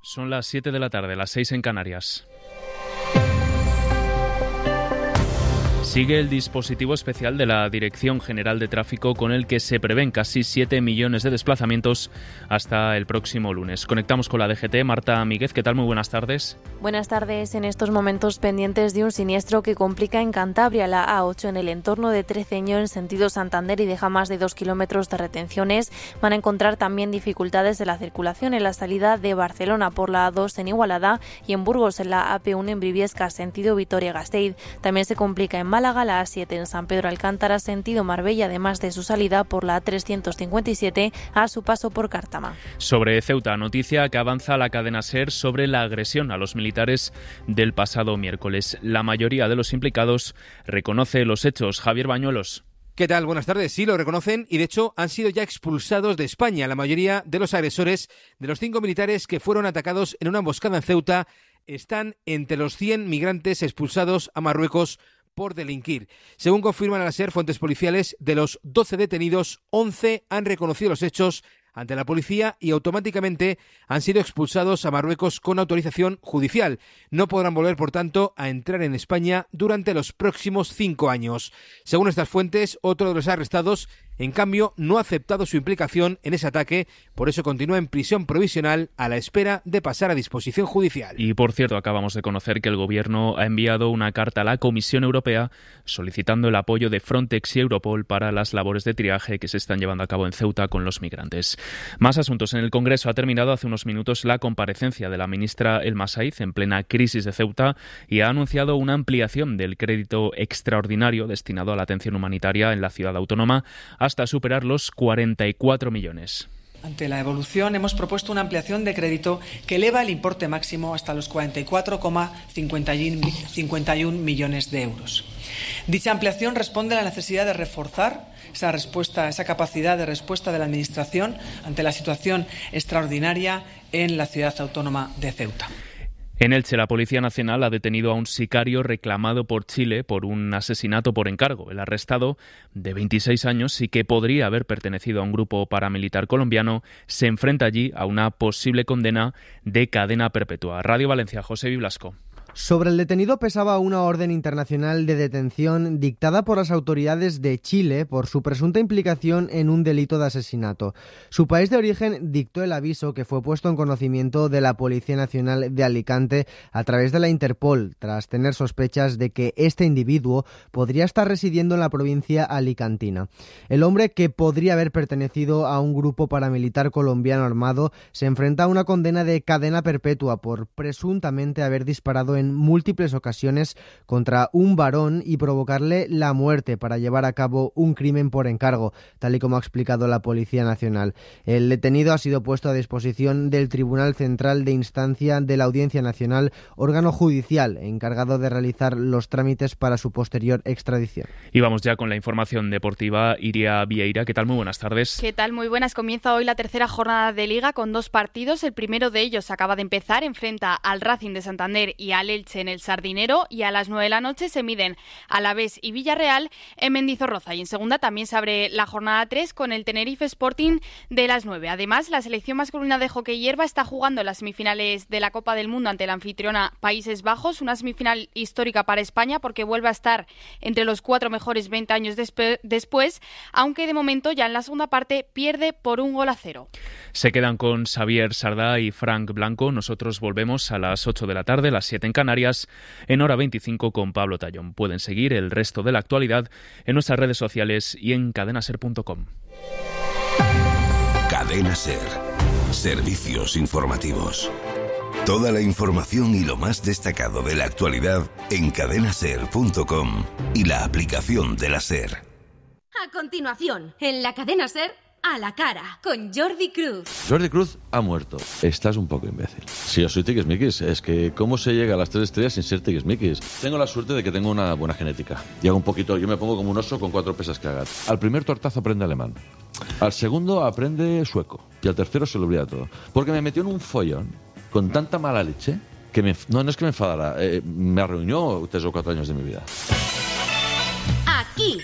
Son las 7 de la tarde, las 6 en Canarias. Sigue el dispositivo especial de la Dirección General de Tráfico con el que se prevén casi 7 millones de desplazamientos hasta el próximo lunes. Conectamos con la DGT. Marta Míguez, ¿qué tal? Muy buenas tardes. Buenas tardes. En estos momentos pendientes de un siniestro que complica en Cantabria la A8 en el entorno de Treceño en sentido Santander y deja más de 2 kilómetros de retenciones. Van a encontrar también dificultades de la circulación en la salida de Barcelona por la A2 en Igualada y en Burgos en la AP1 en Briviesca sentido Vitoria-Gasteiz. También se complica en Málaga, la A7 en San Pedro Alcántara, sentido Marbella, además de su salida por la A357 a su paso por Cártama. Sobre Ceuta, noticia que avanza la cadena SER sobre la agresión a los militares del pasado miércoles. La mayoría de los implicados reconoce los hechos. Javier Bañuelos. ¿Qué tal? Buenas tardes. Sí, lo reconocen y de hecho han sido ya expulsados de España. La mayoría de los agresores de los 5 militares que fueron atacados en una emboscada en Ceuta están entre los 100 migrantes expulsados a Marruecos por delinquir. Según confirman a la SER fuentes policiales, de los 12 detenidos, 11 han reconocido los hechos ante la policía y automáticamente han sido expulsados a Marruecos con autorización judicial. No podrán volver, por tanto, a entrar en España durante los próximos 5 años. Según estas fuentes, otro de los arrestados, en cambio, no ha aceptado su implicación en ese ataque, por eso continúa en prisión provisional a la espera de pasar a disposición judicial. Y, por cierto, acabamos de conocer que el Gobierno ha enviado una carta a la Comisión Europea solicitando el apoyo de Frontex y Europol para las labores de triaje que se están llevando a cabo en Ceuta con los migrantes. Más asuntos. En el Congreso ha terminado hace unos minutos la comparecencia de la ministra Elma Saiz en plena crisis de Ceuta y ha anunciado una ampliación del crédito extraordinario destinado a la atención humanitaria en la ciudad autónoma hasta superar los 44 millones. Ante la evolución, hemos propuesto una ampliación de crédito que eleva el importe máximo hasta los 44,51 millones de euros. Dicha ampliación responde a la necesidad de reforzar esa capacidad de respuesta de la Administración ante la situación extraordinaria en la ciudad autónoma de Ceuta. En Elche, la Policía Nacional ha detenido a un sicario reclamado por Chile por un asesinato por encargo. El arrestado, de 26 años y que podría haber pertenecido a un grupo paramilitar colombiano, se enfrenta allí a una posible condena de cadena perpetua. Radio Valencia, José Biblasco. Sobre el detenido pesaba una orden internacional de detención dictada por las autoridades de Chile por su presunta implicación en un delito de asesinato. Su país de origen dictó el aviso que fue puesto en conocimiento de la Policía Nacional de Alicante a través de la Interpol, tras tener sospechas de que este individuo podría estar residiendo en la provincia alicantina. El hombre, que podría haber pertenecido a un grupo paramilitar colombiano armado, se enfrenta a una condena de cadena perpetua por presuntamente haber disparado en múltiples ocasiones contra un varón y provocarle la muerte para llevar a cabo un crimen por encargo, tal y como ha explicado la Policía Nacional. El detenido ha sido puesto a disposición del Tribunal Central de Instancia de la Audiencia Nacional, órgano judicial encargado de realizar los trámites para su posterior extradición. Y vamos ya con la información deportiva. Iria Vieira, ¿qué tal? Muy buenas tardes. ¿Qué tal? Muy buenas. Comienza hoy la tercera jornada de Liga con 2 partidos. El primero de ellos acaba de empezar, enfrenta al Racing de Santander y al Elche en el Sardinero, y a las 9 de la noche se miden Alavés y Villarreal en Mendizorroza. Y en segunda también se abre la jornada 3 con el Tenerife Sporting de las 9. Además, la selección masculina de hockey hierba está jugando las semifinales de la Copa del Mundo ante la anfitriona Países Bajos, una semifinal histórica para España porque vuelve a estar entre los 4 mejores 20 años después, aunque de momento ya en la segunda parte pierde por 1-0. Se quedan con Xavier Sardá y Frank Blanco. Nosotros volvemos a las 8 de la tarde, las 7 en Canarias, en hora 25 con Pablo Tallón. Pueden seguir el resto de la actualidad en nuestras redes sociales y en cadenaser.com. Cadena Ser. Servicios informativos. Toda la información y lo más destacado de la actualidad en cadenaser.com y la aplicación de la Ser. A continuación, en la Cadena Ser, A la cara, con Jordi Cruz. Jordi Cruz ha muerto. Estás un poco imbécil. Si yo soy tiquismiquis, es que ¿cómo se llega a las 3 estrellas sin ser tiquismiquis? Tengo la suerte de que tengo una buena genética. Y hago un poquito, yo me pongo como un oso con 4 pesas que haga. Al primer tortazo aprende alemán. Al segundo aprende sueco. Y al tercero se lo olvida todo. Porque me metió en un follón con tanta mala leche que no es que me enfadara, me arruinó 3 o 4 años de mi vida. Aquí.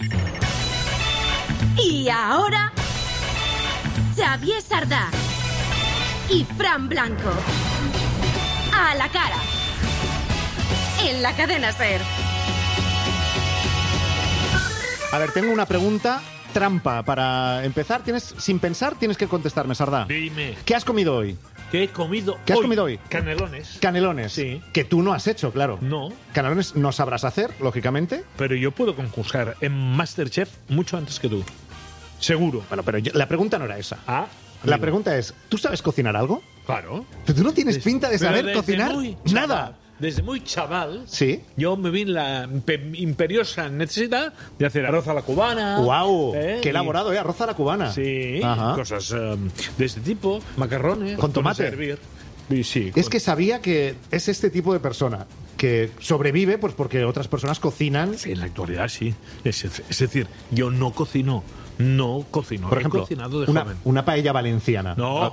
Y ahora, Xavier Sardá y Fran Blanco. a la cara. En la Cadena SER. A ver, tengo una pregunta trampa para empezar. Sin pensar, tienes que contestarme, Sardá. Dime. ¿Qué has comido hoy? ¿Qué he comido hoy? Canelones. Canelones. Sí. Que tú no has hecho, claro. No. Canelones no sabrás hacer, lógicamente. Pero yo puedo concursar en MasterChef mucho antes que tú. Seguro. Bueno, pero la pregunta no era esa. Ah. La pregunta es, ¿tú sabes cocinar algo? Claro. Pero tú no tienes pinta de saber cocinar nada. Desde muy chaval, ¿sí? Yo me vi en la imperiosa necesidad de hacer arroz a la cubana. ¡Guau! ¡Qué elaborado, arroz a la cubana! Sí, cosas de este tipo, macarrones. ¿Con tomate? Servir. Sí, es que sabía que es este tipo de persona que sobrevive pues porque otras personas cocinan. Sí, en la actualidad sí. Es decir, yo no cocino. Por ejemplo, he cocinado de joven. Una paella valenciana.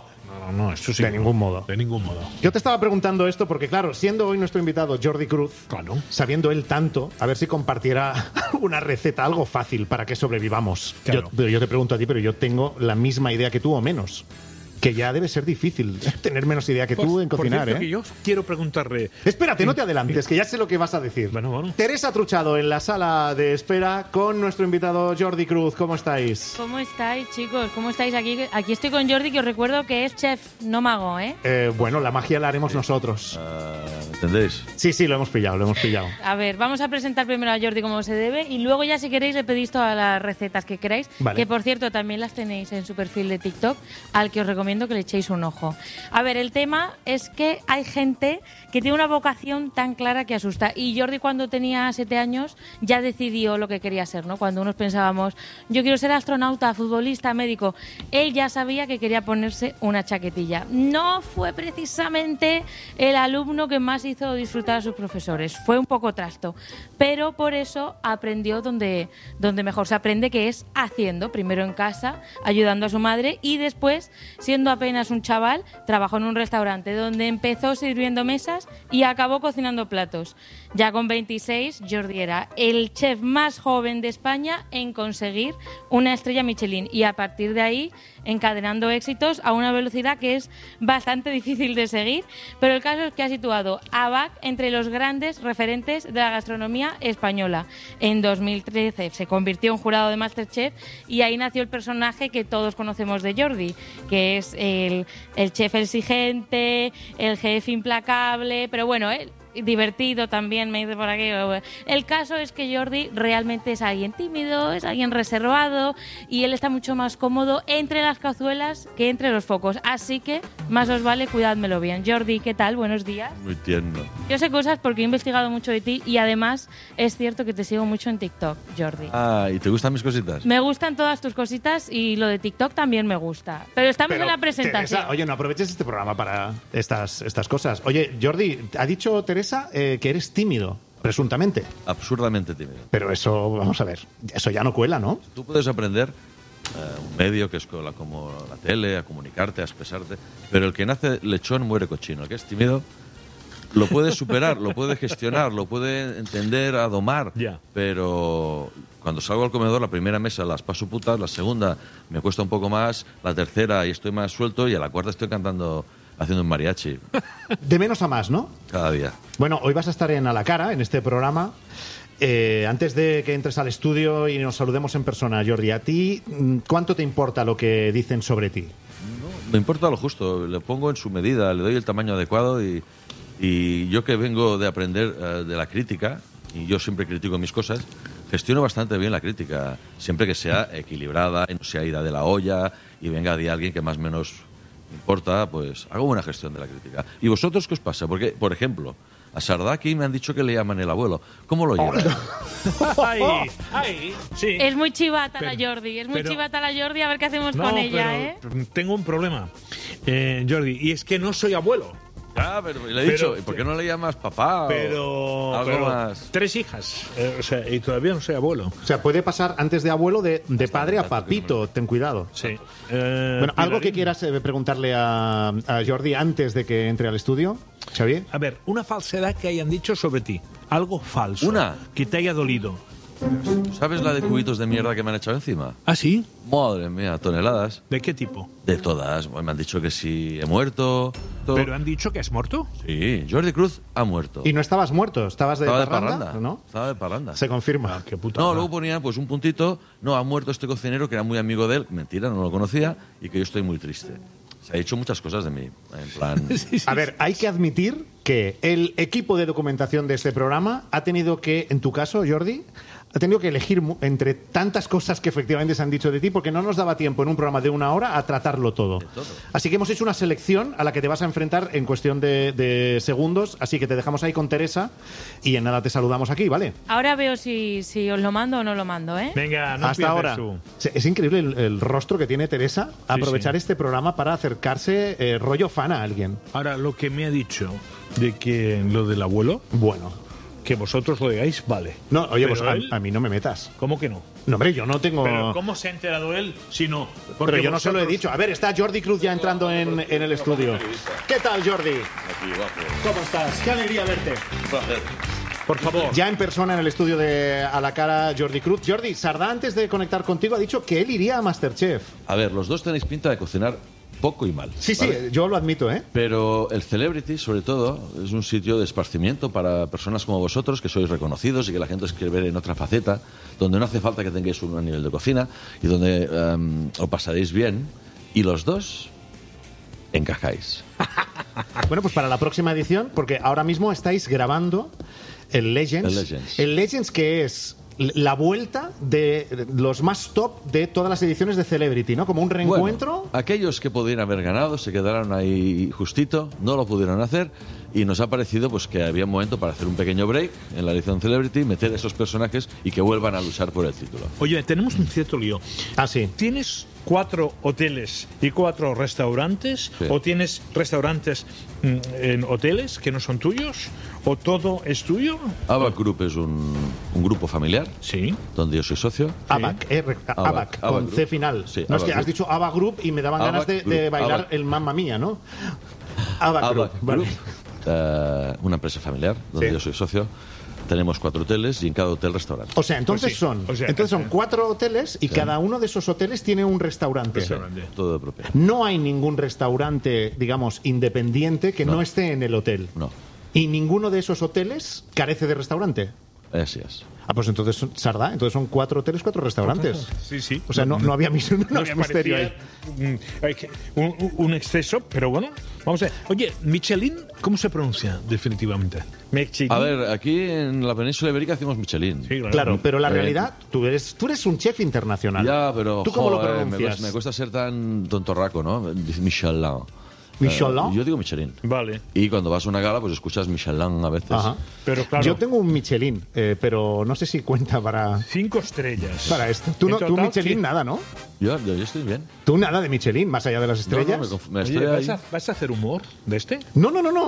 No, eso sí. De ningún modo. De ningún modo. Yo te estaba preguntando esto porque, claro, siendo hoy nuestro invitado Jordi Cruz, claro, sabiendo él tanto, a ver si compartiera una receta, algo fácil para que sobrevivamos. Claro. Yo te pregunto a ti, pero yo tengo la misma idea que tú o menos. Que ya debe ser difícil tener menos idea que tú en cocinar, por cierto, que yo quiero preguntarle... Espérate, no te adelantes, que ya sé lo que vas a decir. Bueno. Teresa Truchado en la sala de espera con nuestro invitado Jordi Cruz. ¿Cómo estáis? ¿Cómo estáis, chicos? ¿Cómo estáis? Aquí estoy con Jordi, que os recuerdo que es chef, no mago, ¿eh? Bueno, la magia la haremos nosotros. ¿Entendéis? Sí, lo hemos pillado. A ver, vamos a presentar primero a Jordi como se debe y luego ya si queréis le pedís todas las recetas que queráis, vale. Que por cierto también las tenéis en su perfil de TikTok, al que os recomiendo que le echéis un ojo. A ver, el tema es que hay gente que tiene una vocación tan clara que asusta. Y Jordi, cuando tenía 7 años, ya decidió lo que quería ser, ¿no? Cuando unos pensábamos, yo quiero ser astronauta, futbolista, médico, él ya sabía que quería ponerse una chaquetilla. No fue precisamente el alumno que más hizo disfrutar a sus profesores. Fue un poco trasto. Pero por eso aprendió donde mejor se aprende, que es haciendo. Primero en casa, ayudando a su madre, y después, siendo apenas un chaval, trabajó en un restaurante donde empezó sirviendo mesas y acabó cocinando platos. Ya con 26, Jordi era el chef más joven de España en conseguir una estrella Michelin, y a partir de ahí encadenando éxitos a una velocidad que es bastante difícil de seguir, pero el caso es que ha situado a BAC entre los grandes referentes de la gastronomía española. En 2013 se convirtió en jurado de MasterChef y ahí nació el personaje que todos conocemos de Jordi, que es el chef exigente, el jefe implacable, pero bueno, divertido también, me dice por aquí. El caso es que Jordi realmente es alguien tímido, es alguien reservado, y él está mucho más cómodo entre las cazuelas que entre los focos, así que más os vale cuidádmelo bien. Jordi, ¿qué tal? Buenos días. Muy tierno. Yo sé cosas porque he investigado mucho de ti, y además es cierto que te sigo mucho en TikTok, Jordi. ¿Y te gustan mis cositas? Me gustan todas tus cositas, y lo de TikTok también me gusta. Pero estamos en la presentación. Teresa, oye, no aproveches este programa para estas cosas. Oye, Jordi, ha dicho Teresa que eres tímido, presuntamente. Absurdamente tímido. Pero eso, vamos a ver, eso ya no cuela, ¿no? Tú puedes aprender un medio que es como la tele, a comunicarte, a expresarte, pero el que nace lechón muere cochino. El que es tímido lo puede superar, lo puede gestionar, lo puede entender, a domar, pero cuando salgo al comedor, la primera mesa las paso putas, la segunda me cuesta un poco más, la tercera y estoy más suelto, y a la cuarta estoy cantando, haciendo un mariachi. De menos a más, ¿no? Cada día. Bueno, hoy vas a estar en A la Cara, en este programa. Antes de que entres al estudio y nos saludemos en persona, Jordi, ¿a ti cuánto te importa lo que dicen sobre ti? No, me importa lo justo, le pongo en su medida, le doy el tamaño adecuado, y yo que vengo de aprender de la crítica, y yo siempre critico mis cosas, gestiono bastante bien la crítica, siempre que sea equilibrada, no sea ida de la olla, y venga de alguien que más o menos importa, pues hago buena gestión de la crítica. ¿Y vosotros qué os pasa? Porque, por ejemplo, a Sardá aquí me han dicho que le llaman el abuelo. ¿Cómo lo llevan? Sí. Es muy chivata la Jordi, chivata la Jordi, a ver qué hacemos con ella, Tengo un problema, Jordi, y es que no soy abuelo. Pero le he dicho, ¿y por qué no le llamas papá? Pero más? 3 hijas, y todavía no soy abuelo. O sea, puede pasar antes de abuelo de padre a papito, ten cuidado. Sí. Bueno, ¿algo que quieras preguntarle a Jordi antes de que entre al estudio, Xavier? A ver, una falsedad que hayan dicho sobre ti, algo falso. ¿Una? Que te haya dolido. ¿Sabes la de cubitos de mierda que me han echado encima? ¿Ah, sí? Madre mía, toneladas. ¿De qué tipo? De todas. Me han dicho que si he muerto, ¿Pero han dicho que has muerto? Sí, Jordi Cruz ha muerto. Y no estabas muerto, estabas de parranda, ¿no? Estaba de parranda. Se confirma. Qué puta. No, luego ponían pues un puntito, no, ha muerto este cocinero que era muy amigo de él, mentira, no lo conocía, y que yo estoy muy triste. Se ha dicho muchas cosas de mí, en plan... A ver, hay que admitir que el equipo de documentación de este programa ha tenido que, en tu caso, Jordi, ha tenido que elegir entre tantas cosas que efectivamente se han dicho de ti, porque no nos daba tiempo en un programa de 1 hora a tratarlo todo. Así que hemos hecho una selección a la que te vas a enfrentar en cuestión de segundos, así que te dejamos ahí con Teresa y en nada te saludamos aquí, ¿vale? Ahora veo si os lo mando o no lo mando, ¿eh? Venga, no hasta ahora. Tú. Es increíble el rostro que tiene Teresa, aprovechar este programa para acercarse rollo fan a alguien. Ahora, lo que me ha dicho de que lo del abuelo... Bueno... Que vosotros lo digáis, vale. No, oye, pues a mí no me metas. ¿Cómo que no? No, hombre, yo no tengo... ¿Pero cómo se ha enterado él si no? Pero yo no se lo he dicho. A ver, está Jordi Cruz ya entrando en el estudio. ¿Qué tal, Jordi? Aquí, guapo. ¿Cómo estás? Qué alegría verte. Un placer. Por favor. Ya en persona en el estudio de A la Cara, Jordi Cruz. Jordi, Sardá, antes de conectar contigo, ha dicho que él iría a MasterChef. A ver, los dos tenéis pinta de cocinar poco y mal. Sí, ¿vale? sí, yo lo admito, ¿eh? Pero el Celebrity, sobre todo, es un sitio de esparcimiento para personas como vosotros, que sois reconocidos y que la gente os quiere ver en otra faceta, donde no hace falta que tengáis un nivel de cocina y donde os pasaréis bien. Y los dos encajáis. Bueno, pues para la próxima edición, porque ahora mismo estáis grabando el Legends. El Legends, que es la vuelta de los más top de todas las ediciones de Celebrity, ¿no? Como un reencuentro. Bueno, aquellos que podían haber ganado se quedaron ahí justito, no lo pudieron hacer, y nos ha parecido pues que había un momento para hacer un pequeño break en la edición Celebrity, meter esos personajes y que vuelvan a luchar por el título. Oye, tenemos un cierto lío. Ah, sí. ¿Tienes 4 hoteles y 4 restaurantes? Sí. ¿O tienes restaurantes en hoteles que no son tuyos? ¿O todo es tuyo? ABAC Group es un grupo familiar, sí, donde yo soy socio. ABAC, ABAC con C final. Sí, no, es que Group. has dicho ABAC Group y me daban ganas de bailar el Mamma Mía, ¿no? ABAC Group. Group, una empresa familiar donde yo soy socio. Tenemos 4 hoteles y en cada hotel restaurante. O sea, entonces son 4 hoteles y cada uno de esos hoteles tiene un restaurante. Todo de propiedad. No hay ningún restaurante, digamos, independiente que no esté en el hotel. No. Y ninguno de esos hoteles carece de restaurante. Así es. Ah, pues entonces, Sardá, entonces son 4 hoteles, 4 restaurantes. Sí, sí. O sea, no había misterio ahí. Un exceso, pero bueno, vamos a ver. Oye, Michelin, ¿cómo se pronuncia definitivamente? Michelin. A ver, aquí en la península ibérica hacemos Michelin. Sí, claro, pero la realidad, tú eres un chef internacional. Ya, pero ¿tú cómo lo pronuncias? me cuesta ser tan tontorraco, ¿no? Michelin. ¿Michelin? Yo digo Michelin. Vale. Y cuando vas a una gala, pues escuchas Michelin a veces. Ajá. Pero claro. Yo tengo un Michelin, pero no sé si cuenta para... 5 estrellas. Para esto. Tú Michelin nada, ¿no? Yo estoy bien. Tú nada de Michelin, más allá de las estrellas. No, Oye, ¿vas a hacer humor de este? No.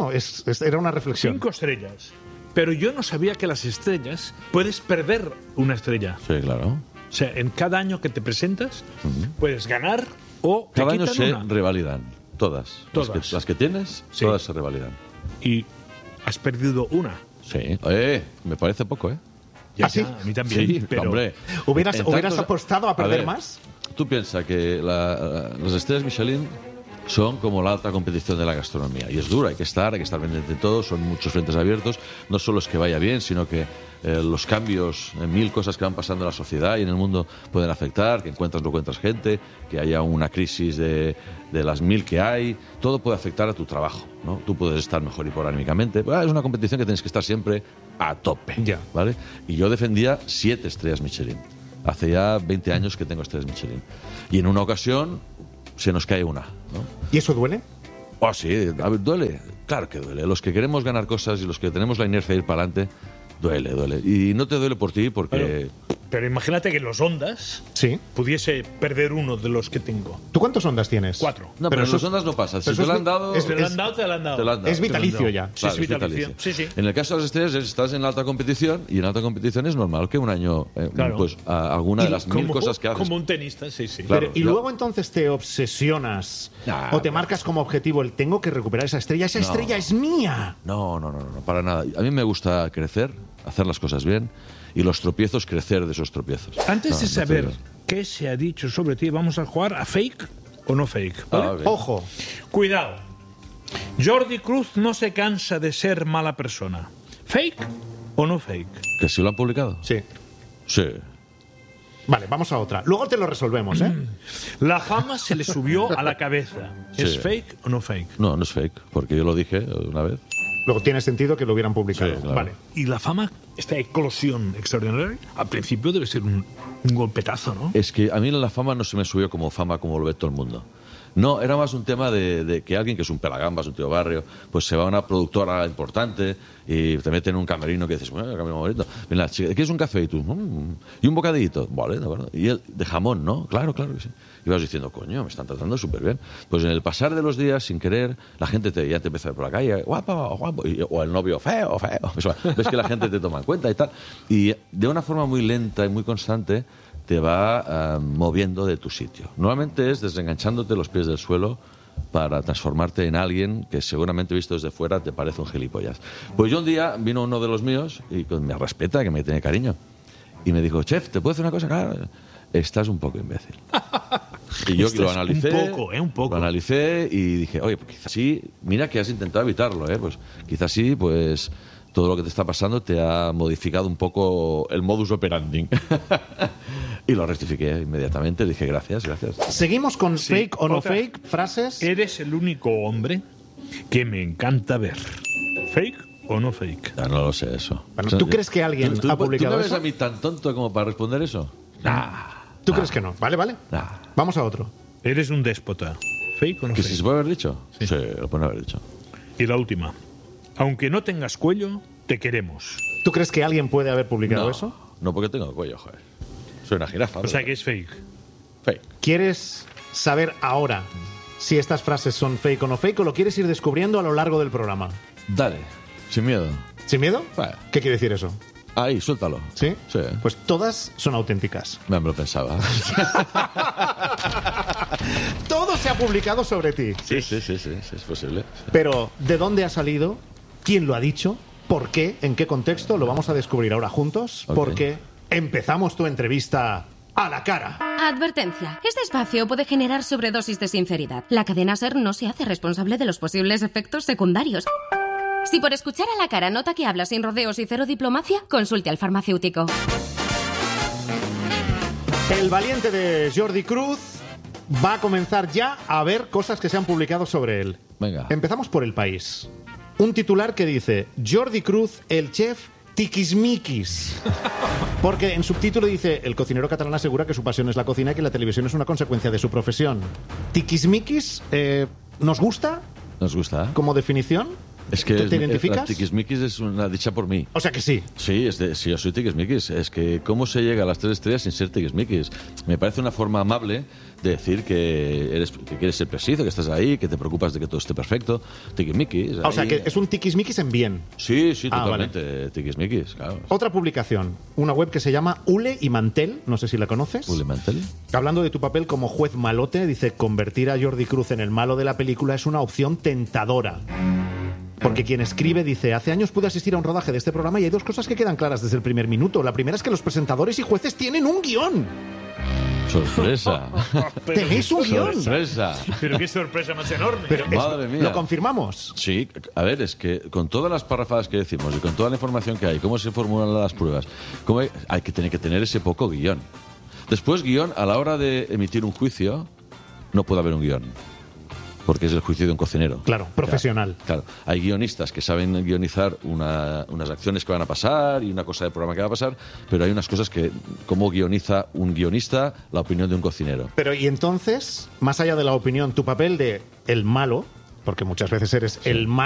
Era una reflexión. 5 estrellas. Pero yo no sabía que las estrellas puedes perder una estrella. Sí, claro. O sea, en cada año que te presentas puedes ganar o te cada año quitan se una. revalidan. Todas. Las que tienes, todas se revalidan. Y has perdido una. Sí. Me parece poco, ¿eh? Ya, ¿Ah, sí? A mí también. Sí, pero... hombre. ¿Hubieras apostado a perder más? Tú piensas que las estrellas Michelin son como la alta competición de la gastronomía. Y es dura, hay que estar pendiente de todo, son muchos frentes abiertos. No solo es que vaya bien, sino que los cambios, 1000 cosas que van pasando en la sociedad y en el mundo pueden afectar, que encuentras o no encuentras gente, que haya una crisis de las 1000 que hay. Todo puede afectar a tu trabajo, ¿no? Tú puedes estar mejor y por anímicamente. Es una competición que tienes que estar siempre a tope, ¿vale? Y yo defendía 7 estrellas Michelin. Hace ya 20 años que tengo estrellas Michelin. Y en una ocasión se nos cae una, ¿no? ¿Y eso duele? Oh, sí, a ver, duele. Claro que duele. Los que queremos ganar cosas y los que tenemos la inercia de ir para adelante, duele. Y no te duele por ti porque... Pero imagínate que los Ondas pudiese perder uno de los que tengo. ¿Tú cuántos Ondas tienes? 4. No, pero en los Ondas no pasa. Si te lo han dado... Te lo han dado. Es vitalicio ya. Sí, es vitalicio. Sí. En el caso de las estrellas, estás en la alta competición y en la alta competición es normal que un año, pues alguna de las 1000 cosas que haces... Como un tenista, sí. Claro, y luego entonces te obsesionas o te marcas como objetivo el tengo que recuperar esa estrella. ¡Esa estrella es mía! No, para nada. A mí me gusta crecer, hacer las cosas bien y los tropiezos, crecer de esos tropiezos. Antes de saber qué se ha dicho sobre ti, vamos a jugar a fake o no fake, ¿vale? Ojo. Cuidado. Jordi Cruz no se cansa de ser mala persona. ¿Fake o no fake? ¿Que sí lo han publicado? Sí. Sí. Vale, vamos a otra. Luego te lo resolvemos, ¿eh? La fama se le subió a la cabeza. ¿Es Sí. fake o no fake? No, no es fake, porque yo lo dije una vez. Luego tiene sentido que lo hubieran publicado. Sí, claro. Vale. Y la fama, esta eclosión extraordinaria, al principio debe ser un golpetazo, ¿no? Es que a mí la fama no se me subió como fama como lo ve todo el mundo. No, era más un tema de que alguien que es un pelagambas, un tío barrio, pues se va a una productora importante y te meten en un camerino que dices, bueno, el camerino bonito. Ven la chica, ¿quieres un café? Y tú, y un bocadillito. Vale, de acuerdo. Y él, de jamón, ¿no? Claro, claro que sí. Y vas diciendo, coño, me están tratando súper bien. Pues en el pasar de los días, sin querer, la gente ya te empieza a ver por la calle, guapo, guapo, o el novio, feo, feo. Ves que la gente te toma en cuenta y tal. Y de una forma muy lenta y muy constante, te va moviendo de tu sitio. Normalmente es desenganchándote los pies del suelo para transformarte en alguien que seguramente visto desde fuera te parece un gilipollas. Pues yo un día vino uno de los míos y me respeta, que me tiene cariño, y me dijo, chef, ¿te puedo hacer una cosa? Claro, estás un poco imbécil. Y yo lo analicé, un poco. Lo analicé y dije, oye, pues quizás sí, mira que has intentado evitarlo, pues quizás sí, pues todo lo que te está pasando te ha modificado un poco el modus operandi. Y lo rectifiqué inmediatamente, dije gracias. Seguimos con Sí, fake o no otra. fake, frases. Eres el único hombre que me encanta ver. ¿Fake o no fake? Ya no lo sé eso. Bueno, ¿tú crees que alguien ¿Tú ha publicado me ves eso? a mí tan tonto como para responder eso? ¿Tú crees que no? Vale. Vamos a otro. Eres un déspota. ¿Fake o no ¿Que fake? si se puede haber dicho? Sí, lo pueden haber dicho. Y la última. Aunque no tengas cuello, te queremos. ¿Tú crees que alguien puede haber publicado No, eso? no porque tengo cuello, joder. Soy una jirafa. O sea que es fake. Fake. ¿Quieres saber ahora si estas frases son fake o no fake o lo quieres ir descubriendo a lo largo del programa? Dale, sin miedo. ¿Sin miedo? ¿Qué quiere decir eso? Ahí, suéltalo. ¿Sí? Sí. Pues todas son auténticas. Me lo pensaba. Todo se ha publicado sobre ti. Sí, es posible. Sí. Pero, ¿de dónde ha salido? ¿Quién lo ha dicho? ¿Por qué? ¿En qué contexto? Lo vamos a descubrir ahora juntos. Ok. Porque empezamos tu entrevista a la cara. Advertencia. Este espacio puede generar sobredosis de sinceridad. La cadena SER no se hace responsable de los posibles efectos secundarios. Si por escuchar a la cara nota que habla sin rodeos y cero diplomacia, consulte al farmacéutico. El valiente de Jordi Cruz va a comenzar ya a ver cosas que se han publicado sobre él. Venga. Empezamos por El País. Un titular que dice Jordi Cruz, el chef tiquismiquis. Porque en subtítulo dice el cocinero catalán asegura que su pasión es la cocina y que la televisión es una consecuencia de su profesión. Tiquismiquis, ¿nos gusta ¿Nos gusta? como definición? Es que ¿Te identificas? Tiquismiquis es una dicha por mí. O sea que sí. Sí, sí, yo soy tiquismiquis. Es que cómo se llega a las 3 estrellas sin ser tiquismiquis. Me parece una forma amable de decir que quieres ser preciso, que estás ahí, que te preocupas de que todo esté perfecto. Tiquismiquis. O sea que es un tiquismiquis en bien. Sí, Ah, totalmente. Tiquismiquis, claro. Otra publicación, una web que se llama Ule y Mantel, no sé si la conoces. ¿Ule Mantel? Hablando de tu papel como juez malote, dice, convertir a Jordi Cruz en el malo de la película es una opción tentadora. Porque quien escribe dice, hace años pude asistir a un rodaje de este programa y hay dos cosas que quedan claras desde el primer minuto. La primera es que los presentadores y jueces tienen un guión. Sorpresa. ¿Tenéis un guión? Sorpresa. Pero qué sorpresa más enorme. Pero Madre mía. ¿Lo confirmamos? Sí, a ver, es que con todas las parrafadas que decimos y con toda la información que hay, cómo se formulan las pruebas, hay que tener ese poco guión. Después, guión, a la hora de emitir un juicio, no puede haber un guión. Porque es el juicio de un cocinero. Claro, profesional. Claro. Hay guionistas que saben guionizar unas acciones que van a pasar y una cosa de programa que va a pasar, pero hay unas cosas que, como guioniza un guionista, la opinión de un cocinero. Pero y entonces, más allá de la opinión, tu papel de el malo, porque muchas veces eres el malo,